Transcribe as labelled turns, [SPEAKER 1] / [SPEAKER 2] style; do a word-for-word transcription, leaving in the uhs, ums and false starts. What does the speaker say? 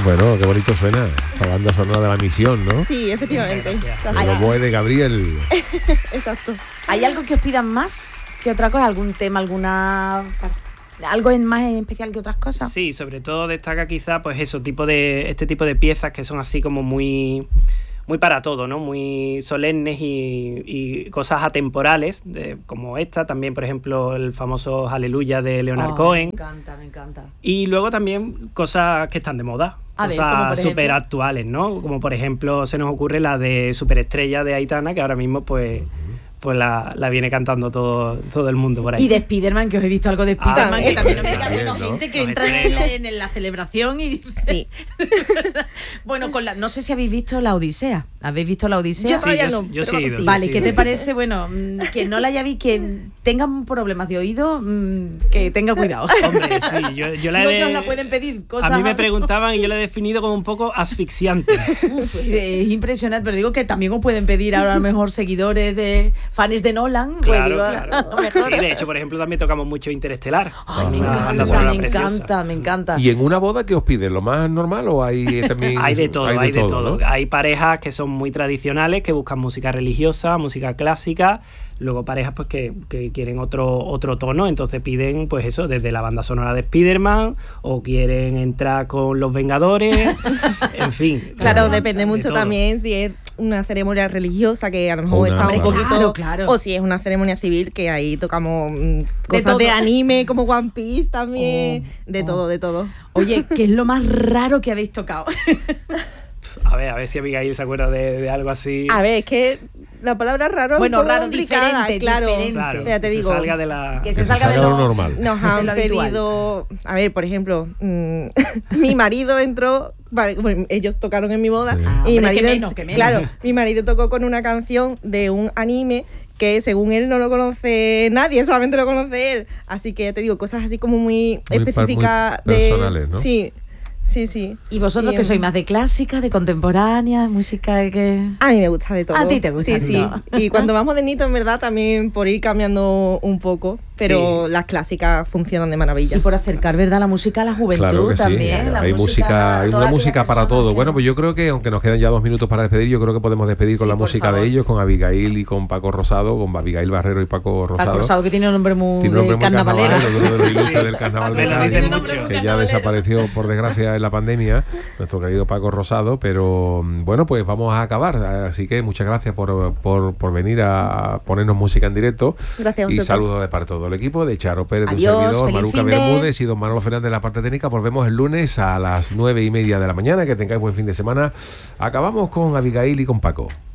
[SPEAKER 1] Bueno, qué bonito suena la banda sonora de La Misión, ¿no?
[SPEAKER 2] Sí, efectivamente.
[SPEAKER 1] El oboe de Gabriel.
[SPEAKER 2] Exacto.
[SPEAKER 3] ¿Hay algo que os pidan más que otra cosa? ¿Algún tema, alguna... algo en más en especial que otras cosas?
[SPEAKER 4] Sí, sobre todo destaca quizá pues eso, tipo de este tipo de piezas que son así como muy muy para todo, ¿no? Muy solemnes y, y cosas atemporales, de, como esta, también por ejemplo el famoso Aleluya de Leonard
[SPEAKER 3] Oh,
[SPEAKER 4] Cohen.
[SPEAKER 3] Me encanta, me encanta.
[SPEAKER 4] Y luego también cosas que están de moda,
[SPEAKER 3] A ver, ¿cómo por
[SPEAKER 4] cosas
[SPEAKER 3] ejemplo?
[SPEAKER 4] súper actuales, ¿no? Como por ejemplo se nos ocurre la de Superestrella de Aitana, que ahora mismo pues pues la, la viene cantando todo, todo el mundo por ahí.
[SPEAKER 3] Y de Spiderman, que os he visto algo de Spiderman,
[SPEAKER 4] Ah, sí.
[SPEAKER 3] que también no me diga
[SPEAKER 1] También,
[SPEAKER 3] bueno,
[SPEAKER 1] ¿no?
[SPEAKER 3] gente que
[SPEAKER 4] Los
[SPEAKER 3] entra en,
[SPEAKER 4] estrenos.
[SPEAKER 3] la- en la celebración y dice...
[SPEAKER 2] Sí.
[SPEAKER 3] Bueno, con la, no sé si habéis visto La Odisea. ¿Habéis visto La Odisea?
[SPEAKER 2] Yo todavía
[SPEAKER 4] yo-
[SPEAKER 2] no.
[SPEAKER 4] yo
[SPEAKER 2] pero
[SPEAKER 4] sí he
[SPEAKER 2] vamos,
[SPEAKER 4] ido.
[SPEAKER 2] sí.
[SPEAKER 3] Vale,
[SPEAKER 4] sí,
[SPEAKER 3] ¿qué
[SPEAKER 4] sí.
[SPEAKER 3] te parece? Bueno, mm, que no la haya visto, que tengan problemas de oído, mm, que tenga cuidado.
[SPEAKER 4] Hombre, sí, yo, yo la
[SPEAKER 3] No
[SPEAKER 4] he
[SPEAKER 3] que os
[SPEAKER 4] de-
[SPEAKER 3] la pueden pedir cosas.
[SPEAKER 4] A mí me preguntaban y yo la he definido como un poco asfixiante.
[SPEAKER 3] Uf, es impresionante, pero digo que también os pueden pedir ahora a lo mejor seguidores de fans de Nolan. Pues
[SPEAKER 4] Claro,
[SPEAKER 3] digo,
[SPEAKER 4] claro.
[SPEAKER 3] a lo mejor.
[SPEAKER 4] Sí, de hecho, por ejemplo, también tocamos mucho Interestelar.
[SPEAKER 3] Ay, me
[SPEAKER 4] Una banda
[SPEAKER 3] encanta,
[SPEAKER 4] sonora
[SPEAKER 3] me
[SPEAKER 4] preciosa.
[SPEAKER 3] encanta, me encanta.
[SPEAKER 1] ¿Y en una boda qué os piden? ¿Lo más normal o hay también...?
[SPEAKER 4] Hay de todo, hay de todo.
[SPEAKER 1] ¿no?
[SPEAKER 4] Hay parejas que son muy tradicionales, que buscan música religiosa, música clásica. Luego parejas pues que, que quieren otro otro tono, entonces piden pues eso, desde la banda sonora de Spiderman, o quieren entrar con Los Vengadores, en fin.
[SPEAKER 2] Claro,
[SPEAKER 4] de-
[SPEAKER 2] depende
[SPEAKER 4] de
[SPEAKER 2] mucho
[SPEAKER 4] todo.
[SPEAKER 2] también si es una ceremonia religiosa, que a lo mejor
[SPEAKER 1] Una,
[SPEAKER 2] está un
[SPEAKER 1] claro.
[SPEAKER 2] poquito...
[SPEAKER 3] Claro, claro.
[SPEAKER 2] O si es una ceremonia civil, que ahí tocamos mm, cosas
[SPEAKER 3] todo.
[SPEAKER 2] de, anime, como One Piece también.
[SPEAKER 3] Oh,
[SPEAKER 2] de
[SPEAKER 3] oh.
[SPEAKER 2] todo, de todo.
[SPEAKER 3] Oye, ¿qué es lo más raro que habéis tocado?
[SPEAKER 4] A ver, a ver si Abigail se acuerda de, de algo así.
[SPEAKER 2] A ver, es que la palabra raro es
[SPEAKER 3] Bueno,
[SPEAKER 2] un poco
[SPEAKER 3] raro,
[SPEAKER 2] complicada,
[SPEAKER 3] diferente,
[SPEAKER 2] claro.
[SPEAKER 3] diferente.
[SPEAKER 4] Claro,
[SPEAKER 2] Mira, te
[SPEAKER 4] que
[SPEAKER 2] digo,
[SPEAKER 4] se salga de la...
[SPEAKER 3] Que
[SPEAKER 1] Que
[SPEAKER 3] se
[SPEAKER 1] se
[SPEAKER 3] salga de
[SPEAKER 1] salga
[SPEAKER 3] lo,
[SPEAKER 1] de lo normal.
[SPEAKER 2] Nos
[SPEAKER 3] de
[SPEAKER 2] han
[SPEAKER 3] lo habitual.
[SPEAKER 2] pedido, a ver, por ejemplo, mmm, mi marido entró, vale, bueno, ellos tocaron en mi boda,
[SPEAKER 1] Sí.
[SPEAKER 3] Ah,
[SPEAKER 2] y mi
[SPEAKER 3] hombre,
[SPEAKER 2] marido,
[SPEAKER 3] que menos, que menos.
[SPEAKER 2] claro, mi marido tocó con una canción de un anime que según él no lo conoce nadie, solamente lo conoce él. Así que te digo, cosas así como muy,
[SPEAKER 1] Muy par-
[SPEAKER 2] específicas
[SPEAKER 1] muy
[SPEAKER 2] de...
[SPEAKER 1] personales, ¿no?
[SPEAKER 2] Sí, sí, sí.
[SPEAKER 3] ¿Y vosotros
[SPEAKER 2] Y,
[SPEAKER 3] que sois
[SPEAKER 2] em,
[SPEAKER 3] más de clásica, de contemporánea, música que...?
[SPEAKER 2] A mí me gusta de todo.
[SPEAKER 3] A ti te gusta
[SPEAKER 2] Sí,
[SPEAKER 3] de
[SPEAKER 2] sí.
[SPEAKER 3] todo.
[SPEAKER 2] Y cuando más modernito, en verdad, también por ir cambiando un poco, pero
[SPEAKER 4] Sí.
[SPEAKER 2] las clásicas funcionan de maravilla.
[SPEAKER 3] Y por acercar, ¿verdad?, la música a la juventud
[SPEAKER 1] Claro que sí,
[SPEAKER 3] también. La
[SPEAKER 1] hay música, hay
[SPEAKER 3] toda
[SPEAKER 1] una
[SPEAKER 3] aquella
[SPEAKER 1] música para
[SPEAKER 3] persona
[SPEAKER 1] todo.
[SPEAKER 3] que
[SPEAKER 1] Bueno,
[SPEAKER 3] no-
[SPEAKER 1] pues yo creo que aunque nos quedan ya dos minutos para despedir, yo creo que podemos despedir con
[SPEAKER 3] Sí,
[SPEAKER 1] la
[SPEAKER 3] por
[SPEAKER 1] música
[SPEAKER 3] favor.
[SPEAKER 1] de ellos, con Abigail y con Paco Rosado, con Abigail Barrero y Paco Rosado.
[SPEAKER 3] Paco Rosado, que tiene un nombre muy,
[SPEAKER 1] Tiene un nombre
[SPEAKER 3] de
[SPEAKER 1] muy
[SPEAKER 3] carnavalero.
[SPEAKER 1] carnavalero, uno de los ilustres
[SPEAKER 4] Sí.
[SPEAKER 1] del carnaval
[SPEAKER 4] Me
[SPEAKER 1] de
[SPEAKER 4] lo
[SPEAKER 1] Cádiz,
[SPEAKER 4] dicen mucho.
[SPEAKER 1] que ya
[SPEAKER 3] carnavalero.
[SPEAKER 1] desapareció por desgracia en la pandemia, nuestro querido Paco Rosado, pero mm, bueno, pues vamos a acabar, así que muchas gracias por, por, por venir a ponernos música en directo.
[SPEAKER 2] Gracias a
[SPEAKER 1] Y
[SPEAKER 2] vosotros.
[SPEAKER 1] saludos de parte de todo el equipo, de Charo Pérez, de un
[SPEAKER 3] Adiós,
[SPEAKER 1] servidor,
[SPEAKER 3] feliz
[SPEAKER 1] Maruca
[SPEAKER 3] fin de-
[SPEAKER 1] Bermúdez y don Manolo Fernández de la parte técnica. Volvemos el lunes a las nueve y media de la mañana, que tengáis buen fin de semana. Acabamos con Abigail y con Paco.